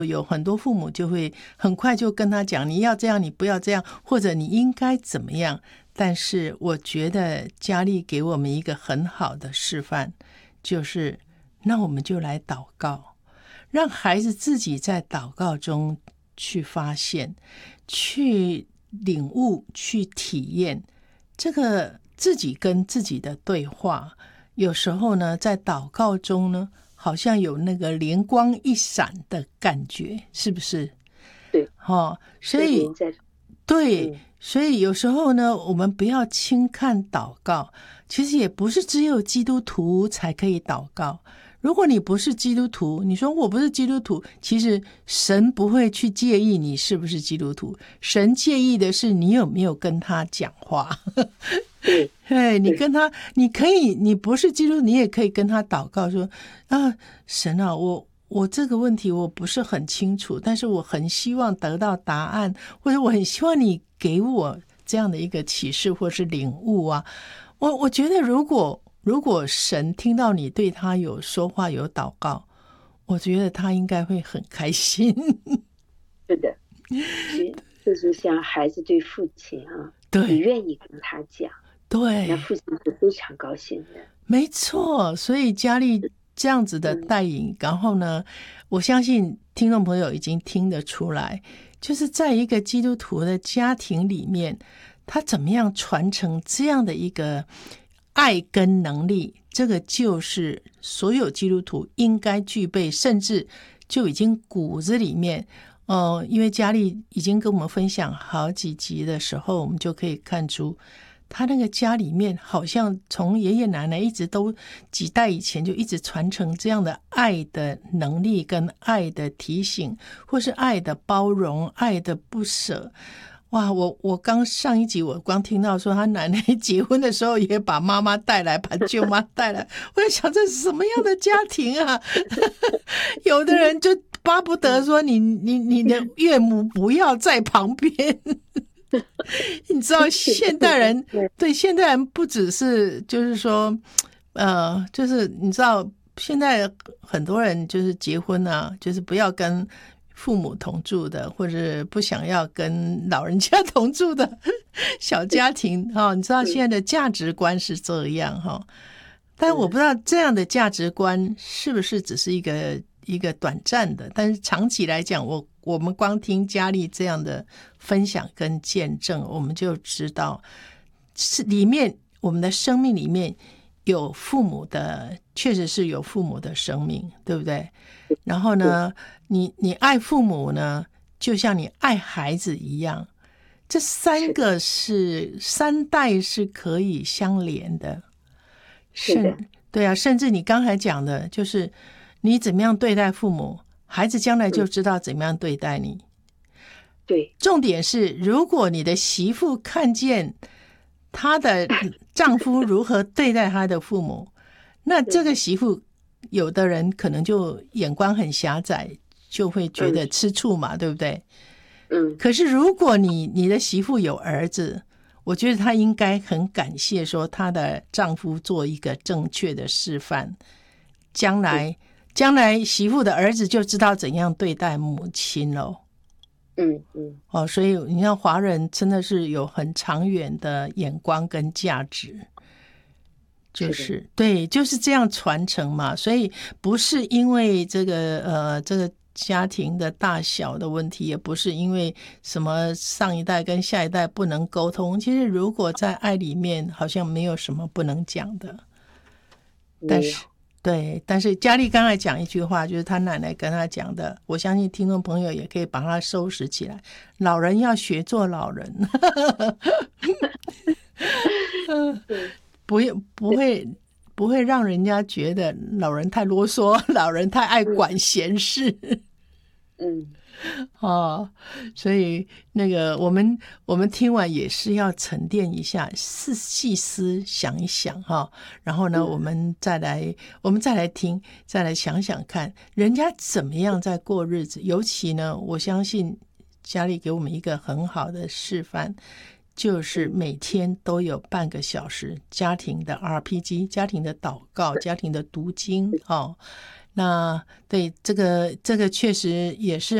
有很多父母就会很快就跟他讲，你要这样，你不要这样，或者你应该怎么样。但是我觉得佳丽给我们一个很好的示范，就是那我们就来祷告，让孩子自己在祷告中去发现，去领悟，去体验这个自己跟自己的对话。有时候呢，在祷告中呢，好像有那个灵光一闪的感觉，是不是？ 对， 所以对，所以有时候呢，我们不要轻看祷告，其实也不是只有基督徒才可以祷告。如果你不是基督徒，你说我不是基督徒，其实神不会去介意你是不是基督徒，神介意的是你有没有跟他讲话。对，你跟他，你可以，你不是基督徒，你也可以跟他祷告说啊，神啊，我这个问题我不是很清楚，但是我很希望得到答案，或者我很希望你给我这样的一个启示或是领悟啊。我觉得如果神听到你对他有说话有祷告，我觉得他应该会很开心。 是的，就是像孩子对父亲啊， 对， 你愿意跟他讲， 对， 那父亲是非常高兴的。 没错，所以佳丽这样子的带领，然后呢，我相信听众朋友已经听得出来，就是在一个基督徒的家庭里面，他怎么样传承这样的一个爱跟能力，这个就是所有基督徒应该具备，甚至就已经骨子里面。因为佳丽已经跟我们分享好几集的时候，我们就可以看出他那个家里面好像从爷爷奶奶一直都几代以前就一直传承这样的爱的能力跟爱的提醒，或是爱的包容，爱的不舍。哇，我刚上一集我光听到说他奶奶结婚的时候也把妈妈带来，把舅妈带来，我在想这是什么样的家庭啊？有的人就巴不得说你的岳母不要在旁边。你知道现代人对现代人不只是就是说就是你知道现在很多人就是结婚啊，就是不要跟父母同住的，或者不想要跟老人家同住的小家庭你知道现在的价值观是这样但我不知道这样的价值观是不是只是一个短暂的，但是长期来讲，我们光听佳丽这样的分享跟见证，我们就知道是里面我们的生命里面有父母的，确实是有父母的生命，对不对？然后呢，你爱父母呢，就像你爱孩子一样，这三代是可以相连的。对啊，甚至你刚才讲的就是你怎么样对待父母，孩子将来就知道怎么样对待你。 对， 重点是如果你的媳妇看见她的丈夫如何对待她的父母，那这个媳妇有的人可能就眼光很狭窄，就会觉得吃醋嘛，对不对？可是如果你的媳妇有儿子，我觉得她应该很感谢说她的丈夫做一个正确的示范，将来媳妇的儿子就知道怎样对待母亲咯。所以你看华人真的是有很长远的眼光跟价值，就是对，就是这样传承嘛。所以不是因为这个家庭的大小的问题，也不是因为什么上一代跟下一代不能沟通，其实如果在爱里面好像没有什么不能讲的。但是佳丽刚才讲一句话，就是她奶奶跟她讲的，我相信听众朋友也可以把它收拾起来，老人要学做老人。不会让人家觉得老人太啰嗦，老人太爱管闲事。所以那个我们听完也是要沉淀一下，细思想一想然后呢，我们再来听，再来想想看人家怎么样在过日子。尤其呢，我相信佳丽给我们一个很好的示范，就是每天都有半个小时家庭的 RPG， 家庭的祷告，家庭的读经那对这个确实也是